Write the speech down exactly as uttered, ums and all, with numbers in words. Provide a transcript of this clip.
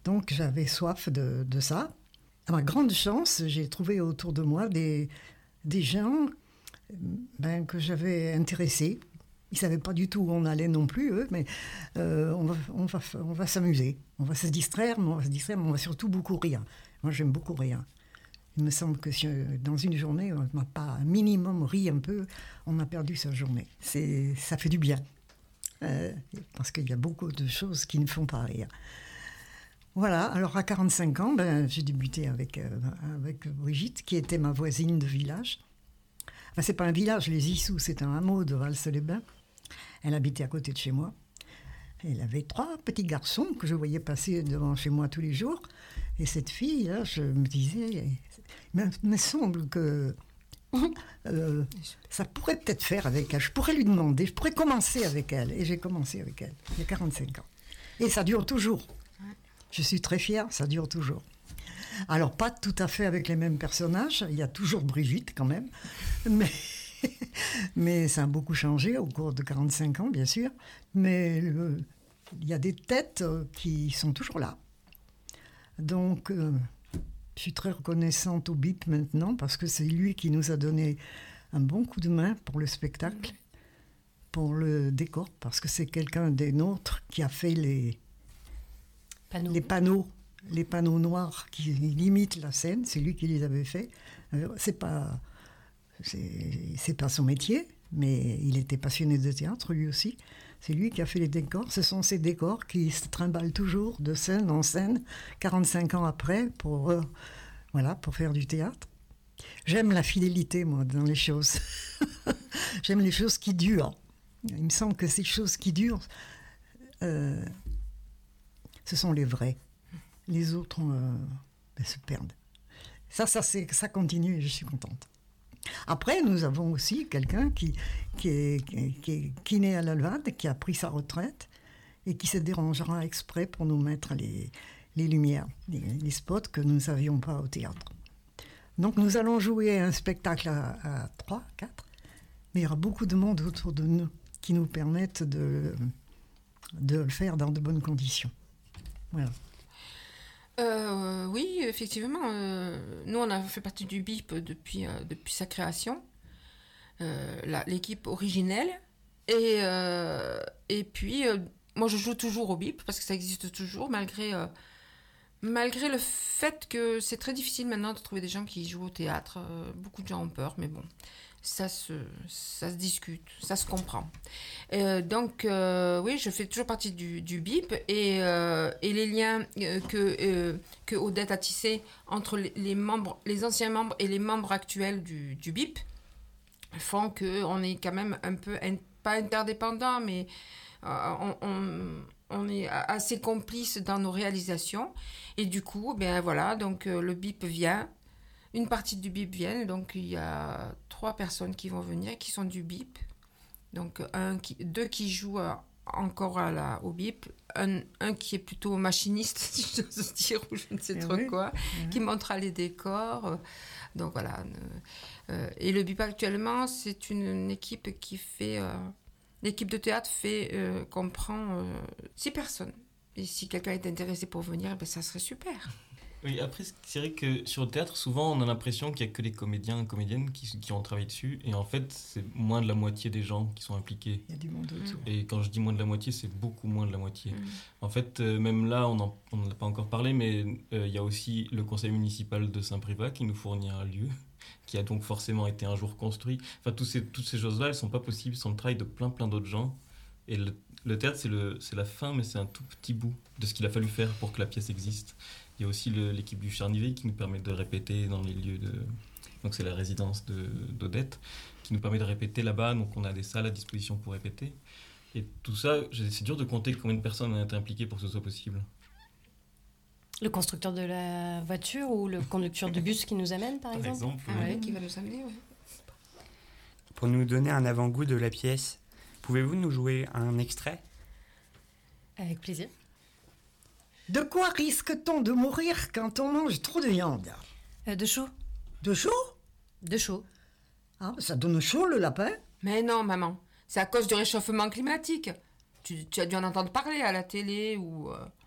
Donc j'avais soif de, de ça. À ma grande chance, j'ai trouvé autour de moi des, des gens ben, que j'avais intéressés. Ils ne savaient pas du tout où on allait non plus, eux, mais euh, on, va, on, va, on va s'amuser. On va se distraire, mais on va se distraire, mais on va surtout beaucoup rire. Moi, j'aime beaucoup rire. Il me semble que si, dans une journée, on n'a pas un minimum ri un peu, on a perdu sa journée. C'est, ça fait du bien. Euh, parce qu'il y a beaucoup de choses qui ne font pas rire. Voilà, alors à quarante-cinq ans, ben, j'ai débuté avec, euh, avec Brigitte, qui était ma voisine de village. Enfin, c'est pas un village, les Issous, c'est un hameau de Vals-les-Bains. Elle habitait à côté de chez moi. Elle avait trois petits garçons que je voyais passer devant chez moi tous les jours. Et cette fille, là, je me disais, il me semble que euh, ça pourrait peut-être faire avec elle. Je pourrais lui demander, je pourrais commencer avec elle. Et j'ai commencé avec elle, il y a quarante-cinq ans. Et ça dure toujours. Je suis très fière, ça dure toujours. Alors, pas tout à fait avec les mêmes personnages. Il y a toujours Brigitte, quand même. Mais... Mais ça a beaucoup changé au cours de quarante-cinq ans, bien sûr. Mais euh, il y a des têtes euh, qui sont toujours là. Donc, euh, je suis très reconnaissante au B I P maintenant, parce que c'est lui qui nous a donné un bon coup de main pour le spectacle, pour le décor, parce que c'est quelqu'un des nôtres qui a fait les panneaux, les panneaux, les panneaux noirs qui limitent la scène. C'est lui qui les avait faits. Euh, c'est pas... C'est, c'est pas son métier, mais il était passionné de théâtre, lui aussi. C'est lui qui a fait les décors. Ce sont ces décors qui se trimballent toujours de scène en scène, quarante-cinq ans après, pour, euh, voilà, pour faire du théâtre. J'aime la fidélité, moi, dans les choses. J'aime les choses qui durent. Il me semble que ces choses qui durent, euh, ce sont les vraies. Les autres euh, ben, se perdent. Ça, ça, c'est, ça continue et je suis contente. Après, nous avons aussi quelqu'un qui, qui, est, qui est kiné à la Levade, qui a pris sa retraite et qui se dérangera exprès pour nous mettre les, les lumières, les, les spots que nous n'avions pas au théâtre. Donc nous allons jouer un spectacle à, à trois, quatre, mais il y aura beaucoup de monde autour de nous qui nous permettent de, de le faire dans de bonnes conditions. Voilà. Euh, oui, effectivement. Euh, nous, on a fait partie du B I P depuis, euh, depuis sa création, euh, la, l'équipe originelle. Et, euh, et puis, euh, moi, je joue toujours au B I P parce que ça existe toujours, malgré, euh, malgré le fait que c'est très difficile maintenant de trouver des gens qui jouent au théâtre. Euh, beaucoup de gens ont peur, mais bon, ça se, ça se discute, ça se comprend. Euh, donc, euh, oui, je fais toujours partie du, du B I P et, euh, et les liens euh, que, euh, que Odette a tissés entre les, les membres, les anciens membres et les membres actuels du, du B I P font qu'on est quand même un peu, in, pas interdépendants, mais euh, on, on, on est assez complices dans nos réalisations. Et du coup, ben voilà, donc euh, le B I P vient. Une partie du B I P vient, donc il y a trois personnes qui vont venir, qui sont du B I P. Donc un qui, deux qui jouent euh, encore à la, au B I P, un, un qui est plutôt machiniste, si je veux dire, ou je ne sais et trop oui. quoi, mmh. qui montrera les décors. Euh, donc voilà. Euh, et le B I P actuellement, c'est une, une équipe qui fait... Euh, l'équipe de théâtre fait, euh, comprend euh, six personnes. Et si quelqu'un est intéressé pour venir, ben, ça serait super. Oui, après, c'est vrai que sur le théâtre, souvent, on a l'impression qu'il n'y a que les comédiens et comédiennes qui, qui ont travaillé dessus. Et en fait, c'est moins de la moitié des gens qui sont impliqués. Il y a du monde autour. Et quand je dis moins de la moitié, c'est beaucoup moins de la moitié. Mmh. En fait, euh, même là, on n'en a pas encore parlé, mais euh, il y a aussi le conseil municipal de Saint-Privat qui nous fournit un lieu, qui a donc forcément été un jour construit. Enfin, tous ces, toutes ces choses-là, elles ne sont pas possibles sans le travail de plein, plein d'autres gens. Et le, le théâtre, c'est, le, c'est la fin, mais c'est un tout petit bout de ce qu'il a fallu faire pour que la pièce existe. Il y a aussi le, l'équipe du Charnivet qui nous permet de répéter dans les lieux de... Donc c'est la résidence de, d'Odette, qui nous permet de répéter là-bas. Donc on a des salles à disposition pour répéter. Et tout ça, c'est dur de compter combien de personnes ont été impliquées pour que ce soit possible. Le constructeur de la voiture ou le conducteur de bus qui nous amène, par, par exemple, exemple ah ouais, qui va nous amener, oui. Pour nous donner un avant-goût de la pièce, pouvez-vous nous jouer un extrait ? Avec plaisir. De quoi risque-t-on de mourir quand on mange trop de viande ? euh, De chaud. De chaud ? De chaud. Ah, ça donne chaud le lapin ? Mais non, maman. C'est à cause du réchauffement climatique. Tu, tu as dû en entendre parler à la télé ou... Euh...